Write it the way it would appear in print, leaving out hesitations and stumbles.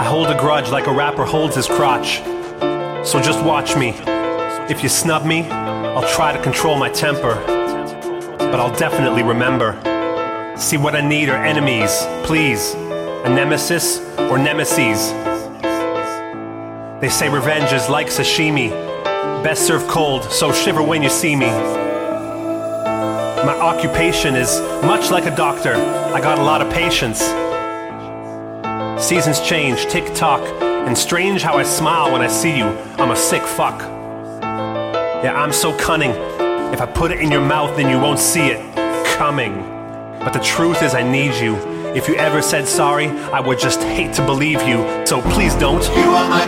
hold a grudge like a rapper holds his crotch. So just watch me. If you snub me, I'll try to control my temper, but I'll definitely remember. See, what I need are enemies, please. A nemesis or nemesis. They say revenge is like sashimi, best served cold, so shiver when you see me. My occupation is much like a doctor. I got a lot of patience. Seasons change, tick-tock, and strange how I smile when I see you. I'm a sick fuck. Yeah, I'm so cunning. If I put it in your mouth, then you won't see it coming. But the truth is I need you. If you ever said sorry, I would just hate to believe you. So please don't. You are my